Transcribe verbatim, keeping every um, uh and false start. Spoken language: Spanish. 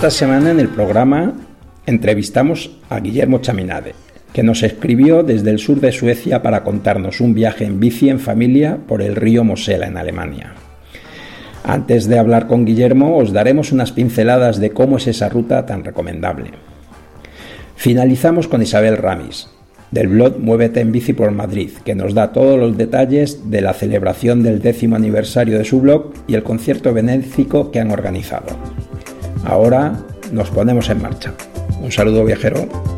Esta semana en el programa entrevistamos a Guillermo Chaminade, que nos escribió desde el sur de Suecia para contarnos un viaje en bici en familia por el río Mosela en Alemania. Antes de hablar con Guillermo, os daremos unas pinceladas de cómo es esa ruta tan recomendable. Finalizamos con Isabel Ramis, del blog Muévete en Bici por Madrid, que nos da todos los detalles de la celebración del décimo aniversario de su blog y el concierto benéfico que han organizado. Ahora nos ponemos en marcha. Un saludo viajero.